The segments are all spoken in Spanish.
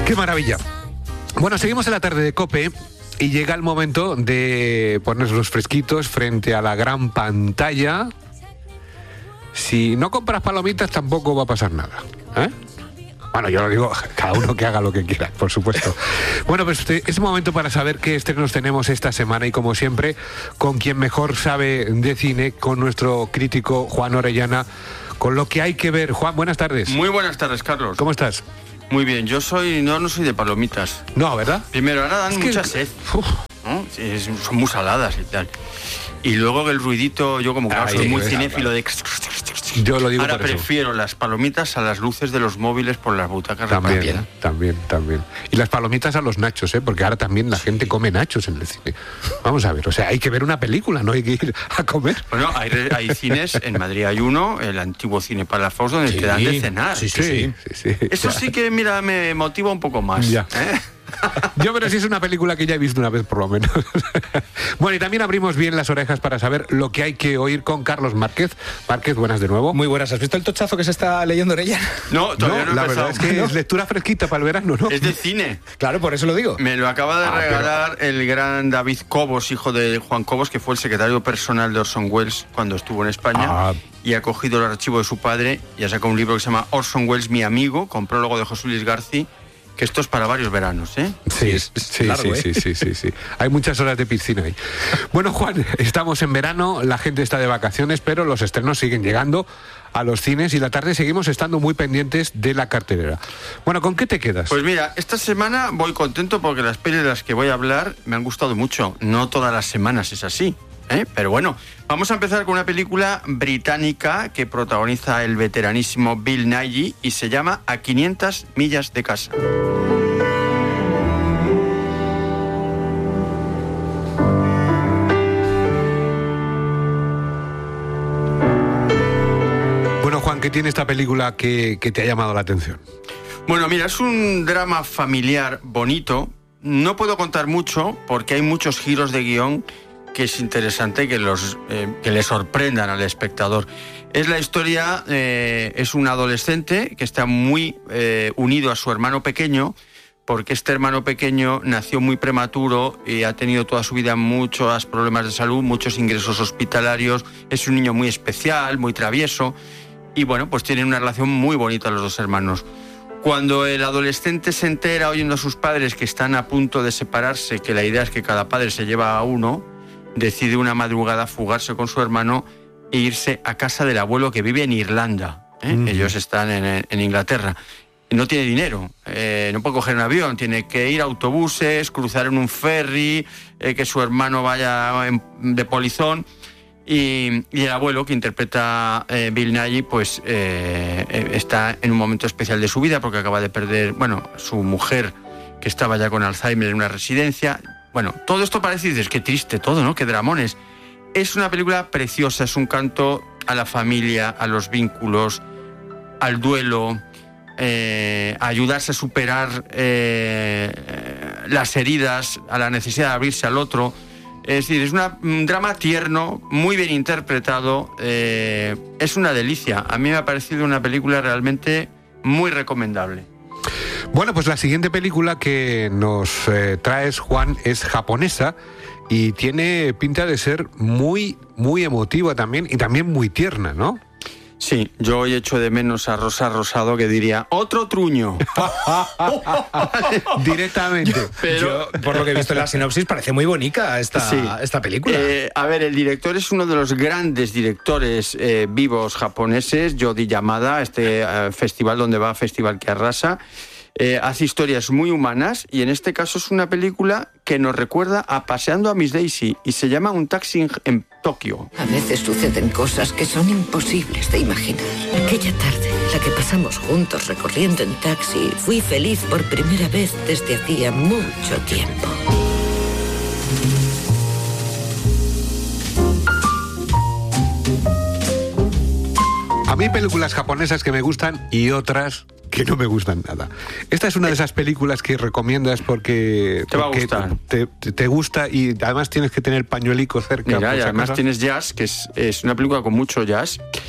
¡Qué maravilla! Bueno, seguimos en la tarde de COPE y llega el momento de ponernos los fresquitos frente a la gran pantalla. Si no compras palomitas tampoco va a pasar nada, ¿eh? Bueno, yo lo digo, cada uno que haga lo que quiera, por supuesto. Bueno, pues es momento para saber qué estrenos tenemos esta semana y, como siempre, con quien mejor sabe de cine, con nuestro crítico Juan Orellana, con lo que hay que ver. Juan, buenas tardes. Muy buenas tardes, Carlos. ¿Cómo estás? Muy bien, yo no soy de palomitas. No, ¿verdad? Primero, ahora dan mucha sed, ¿no? Son muy saladas y tal. Y luego el ruidito, yo como que soy muy cinéfilo de... Yo lo digo. Ahora prefiero las palomitas a las luces de los móviles por las butacas. También. Y las palomitas a los nachos, ¿eh? Porque ahora también la gente come nachos en el cine. Vamos a ver, o sea, hay que ver una película, no hay que ir a comer. Bueno, hay cines, en Madrid hay uno, el antiguo Cine Palafox, donde te dan de cenar. Sí. Eso sí que, mira, me motiva un poco más. Ya. Yo, pero sí es una película que ya he visto una vez por lo menos. Bueno, y también abrimos bien las orejas para saber lo que hay que oír con Carlos Márquez. Márquez, buenas de nuevo. Muy buenas. ¿Has visto el tochazo que se está leyendo Orellana? No, todavía no he la empezado. verdad es que es lectura fresquita para el verano, ¿no? Es de cine. Claro, por eso lo digo. Me lo acaba de regalar el gran David Cobos, hijo de Juan Cobos, que fue el secretario personal de Orson Welles cuando estuvo en España. Y ha cogido el archivo de su padre y ha sacado un libro que se llama Orson Welles, mi amigo, con prólogo de José Luis García, que esto es para varios veranos, ¿eh? Sí. Hay muchas horas de piscina ahí. Bueno, Juan, estamos en verano, la gente está de vacaciones, pero los estrenos siguen llegando a los cines y la tarde seguimos estando muy pendientes de la cartelera. Bueno, ¿con qué te quedas? Pues mira, esta semana voy contento porque las pelis de las que voy a hablar me han gustado mucho. No todas las semanas es así, ¿eh? Pero bueno, vamos a empezar con una película británica que protagoniza el veteranísimo Bill Nighy y se llama A 500 millas de casa. Bueno, Juan, ¿qué tiene esta película que te ha llamado la atención? Bueno, mira, es un drama familiar bonito. No puedo contar mucho porque hay muchos giros de guión que es interesante que le sorprendan al espectador. Es la historia, es un adolescente que está muy unido a su hermano pequeño, porque este hermano pequeño nació muy prematuro y ha tenido toda su vida muchos problemas de salud, muchos ingresos hospitalarios. Es un niño muy especial, muy travieso, y bueno, pues tienen una relación muy bonita los dos hermanos. Cuando el adolescente se entera, oyendo a sus padres que están a punto de separarse, que la idea es que cada padre se lleva a uno, decide una madrugada fugarse con su hermano e irse a casa del abuelo que vive en Irlanda, ¿eh? Ellos están en Inglaterra. No tiene dinero, no puede coger un avión, tiene que ir a autobuses, cruzar en un ferry, que su hermano vaya de polizón. Y el abuelo, que interpreta Bill Nighy, pues está en un momento especial de su vida porque acaba de perder, su mujer, que estaba ya con Alzheimer en una residencia. Bueno, todo esto parece, dices, qué triste todo, ¿no? Qué dramones. Es una película preciosa, es un canto a la familia, a los vínculos, al duelo, a ayudarse a superar las heridas, a la necesidad de abrirse al otro. Es decir, es un drama tierno, muy bien interpretado, es una delicia. A mí me ha parecido una película realmente muy recomendable. Bueno, pues la siguiente película que nos traes, Juan, es japonesa y tiene pinta de ser muy, muy emotiva también y también muy tierna, ¿no? Sí, yo hoy echo de menos a Rosa Rosado, que diría, ¡otro truño! Directamente. Pero por lo que he visto en la sinopsis, parece muy bonita esta película. A ver, el director es uno de los grandes directores vivos japoneses, Yodi Yamada, festival donde va, festival que arrasa. Hace historias muy humanas y en este caso es una película que nos recuerda a Paseando a Miss Daisy y se llama Un taxi en Tokio. A veces suceden cosas que son imposibles de imaginar. Aquella tarde, la que pasamos juntos recorriendo en taxi, fui feliz por primera vez desde hacía mucho tiempo. A mí películas japonesas que me gustan y otras que no me gustan nada. Esta es una de esas películas que recomiendas porque te va a gustar. Te gusta y además tienes que tener pañuelico cerca. Mira, y además tienes jazz, que es una película con mucho jazz.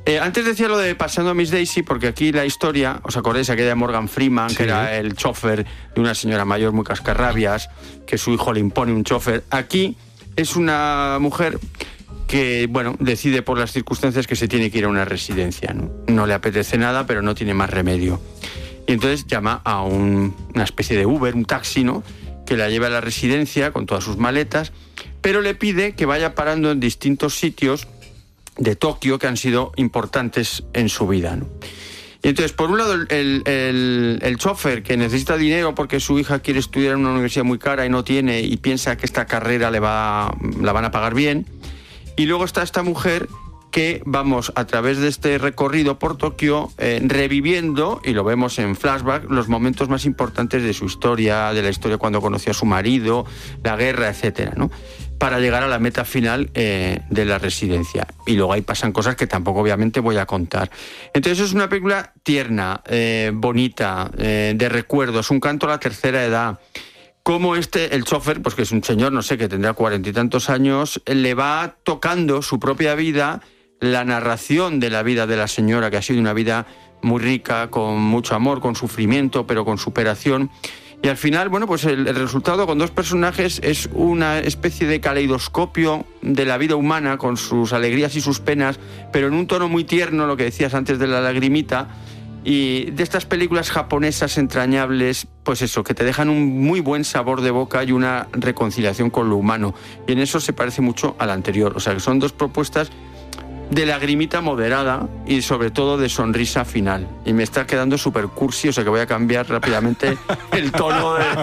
Antes decía lo de Paseando a Miss Daisy, porque aquí la historia, ¿os acordáis aquella de Morgan Freeman, sí, que era el chofer de una señora mayor muy cascarrabias, que su hijo le impone un chofer? Aquí es una mujer que, bueno, decide por las circunstancias que se tiene que ir a una residencia, ¿no? No le apetece nada, pero no tiene más remedio. Y entonces llama a una especie de Uber, un taxi, ¿no?, que la lleve a la residencia con todas sus maletas, pero le pide que vaya parando en distintos sitios de Tokio que han sido importantes en su vida, ¿no? Y entonces, por un lado, el chofer, que necesita dinero porque su hija quiere estudiar en una universidad muy cara y no tiene, y piensa que esta carrera la van a pagar bien. Y luego está esta mujer que vamos a través de este recorrido por Tokio reviviendo, y lo vemos en flashback, los momentos más importantes de su historia, de la historia cuando conoció a su marido, la guerra, etcétera, ¿no?, para llegar a la meta final de la residencia. Y luego ahí pasan cosas que tampoco obviamente voy a contar. Entonces es una película tierna, bonita, de recuerdos, un canto a la tercera edad. Como el chofer, pues que es un señor, no sé, que tendrá 40 y tantos años, le va tocando su propia vida, la narración de la vida de la señora, que ha sido una vida muy rica, con mucho amor, con sufrimiento, pero con superación. Y al final, bueno, pues el resultado con dos personajes es una especie de caleidoscopio de la vida humana, con sus alegrías y sus penas, pero en un tono muy tierno, lo que decías antes de la lagrimita, y de estas películas japonesas entrañables, pues eso, que te dejan un muy buen sabor de boca y una reconciliación con lo humano. Y en eso se parece mucho a la anterior. O sea, que son dos propuestas de lagrimita moderada y sobre todo de sonrisa final. Y me está quedando súper cursi, o sea que voy a cambiar rápidamente el tono de...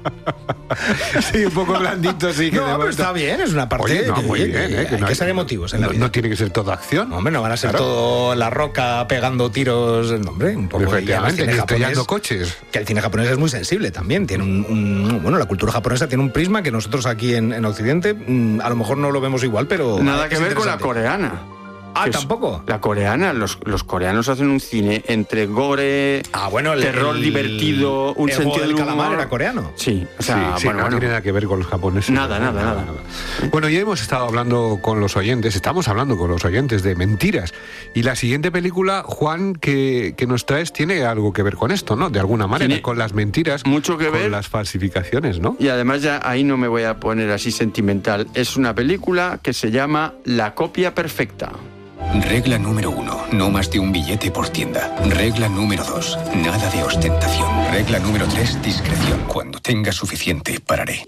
Sí, un poco blandito, sí. Que no, pero está bien, es una parte... Oye, no, muy bien, hay que ser emotivos en la vida. No tiene que ser todo acción. No, hombre, no van a ser todo La Roca pegando tiros, no, hombre, un poco... Efectivamente, que estrellando coches. Que el cine japonés es muy sensible también, tiene bueno, la cultura japonesa tiene un prisma que nosotros aquí en Occidente a lo mejor no lo vemos igual, pero... Nada que ver con la coreana. Ah, tampoco. La coreana, los coreanos hacen un cine entre gore, terror divertido, un sentido del calamar humor. Era coreano. Sí, o sea, sí, no tiene nada que ver con los japoneses. Nada. Bueno, ya hemos estado hablando con los oyentes, estamos hablando con los oyentes de mentiras. Y la siguiente película, Juan, que nos traes, tiene algo que ver con esto, ¿no? De alguna manera, tiene con las mentiras, mucho que ver, con las falsificaciones, ¿no? Y además ya ahí no me voy a poner así sentimental. Es una película que se llama La copia perfecta. Regla número 1, no más de un billete por tienda. Regla número 2, nada de ostentación. Regla número 3, discreción. Cuando tenga suficiente, pararé.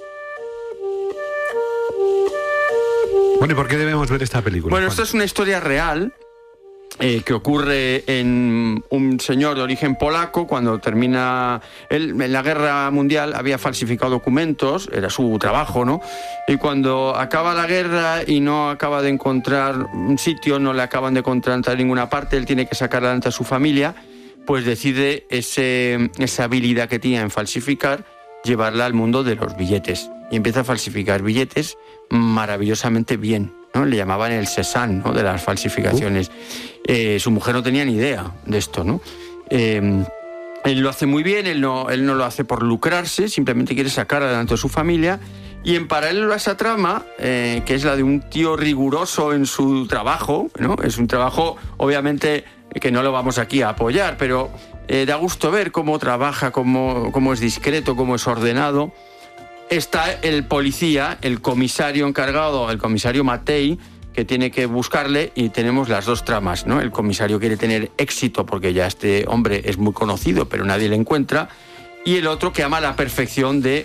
Bueno, ¿y por qué debemos ver esta película? Bueno, esto es una historia real que ocurre en un señor de origen polaco. Cuando termina en la guerra mundial había falsificado documentos, era su trabajo, ¿no? Y cuando acaba la guerra y no acaba de encontrar un sitio, no le acaban de encontrar en ninguna parte, él tiene que sacar adelante a su familia, pues decide esa habilidad que tenía en falsificar, llevarla al mundo de los billetes. Y empieza a falsificar billetes maravillosamente bien, ¿no? Le llamaban el Cézanne, ¿no?, de las falsificaciones. Su mujer no tenía ni idea de esto, ¿no? Él lo hace muy bien, él no lo hace por lucrarse, simplemente quiere sacar adelante a su familia. Y en paralelo a esa trama, que es la de un tío riguroso en su trabajo, ¿no? Es un trabajo, obviamente, que no lo vamos aquí a apoyar, pero da gusto ver cómo trabaja, cómo es discreto, cómo es ordenado. Está el policía, el comisario encargado, el comisario Matei, que tiene que buscarle, y tenemos las dos tramas, ¿no? El comisario quiere tener éxito porque ya este hombre es muy conocido, pero nadie le encuentra, y el otro que ama la perfección de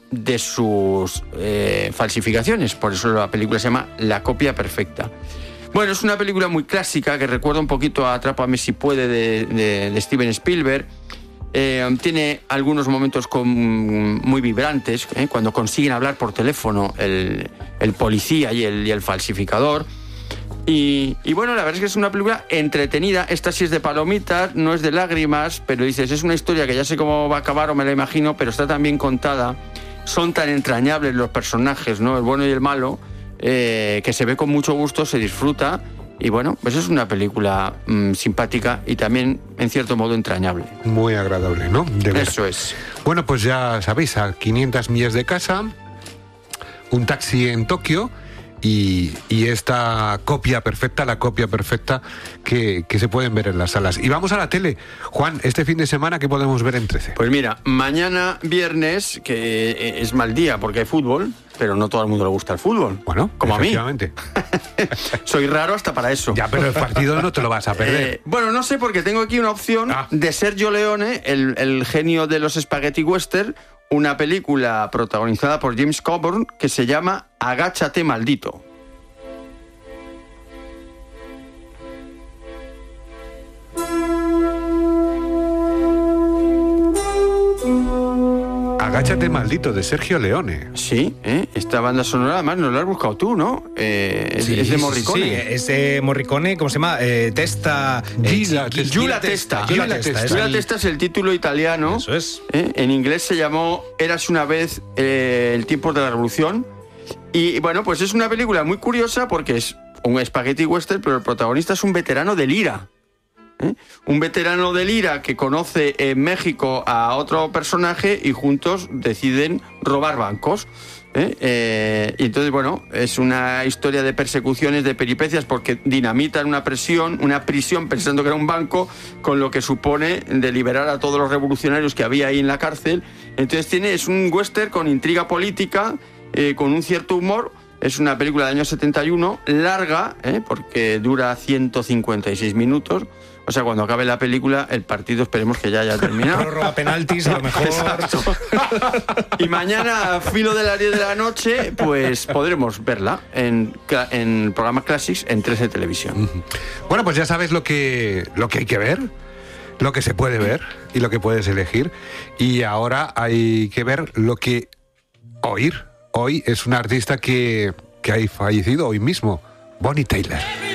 sus falsificaciones. Por eso la película se llama La copia perfecta. Bueno, es una película muy clásica que recuerda un poquito a Atrápame si puede de Steven Spielberg. Tiene algunos momentos muy vibrantes, cuando consiguen hablar por teléfono el policía y el falsificador. Y bueno, la verdad es que es una película entretenida. Esta sí es de palomitas, no es de lágrimas, pero dices, es una historia que ya sé cómo va a acabar o me la imagino, pero está tan bien contada, son tan entrañables los personajes, ¿no?, el bueno y el malo, que se ve con mucho gusto, se disfruta. Y bueno, pues es una película simpática y también, en cierto modo, entrañable. Muy agradable, ¿no? De ver. Eso es. Bueno, pues ya sabéis, a 500 millas de casa, un taxi en Tokio, y esta copia perfecta, la copia perfecta que se pueden ver en las salas. Y vamos a la tele. Juan, este fin de semana, ¿qué podemos ver en 13? Pues mira, mañana viernes, que es mal día porque hay fútbol, pero no todo el mundo le gusta el fútbol. Bueno, como a mí. Soy raro hasta para eso. Ya, pero el partido no te lo vas a perder. Bueno, no sé, porque tengo aquí una opción de Sergio Leone, el genio de los spaghetti western, una película protagonizada por James Coburn que se llama Agáchate, maldito. Agáchate, maldito, de Sergio Leone. Sí, esta banda sonora además nos la has buscado tú, ¿no? Es de Morricone. Sí, es de Morricone, ¿cómo se llama? Testa... Giulia Testa. Giulia Testa es el título italiano. Eso es. En inglés se llamó Érase una vez el tiempo de la revolución. Y bueno, pues es una película muy curiosa porque es un spaghetti western, pero el protagonista es un veterano del IRA. Un veterano del IRA que conoce en México a otro personaje y juntos deciden robar bancos. Y entonces, bueno, es una historia de persecuciones, de peripecias, porque dinamitan una prisión pensando que era un banco, con lo que supone de liberar a todos los revolucionarios que había ahí en la cárcel. Entonces es un western con intriga política, con un cierto humor. Es una película del año 71, larga, porque dura 156 minutos. O sea, cuando acabe la película, el partido esperemos que ya haya terminado. Prórroga, penaltis, a lo mejor. Exacto. Y mañana, a filo de las 10 de la noche, pues podremos verla en el programa Classics en 13 Televisión. Bueno, pues ya sabes lo que hay que ver, lo que se puede ver y lo que puedes elegir. Y ahora hay que ver lo que oír. Hoy es una artista que ha fallecido hoy mismo, Bonnie Tyler.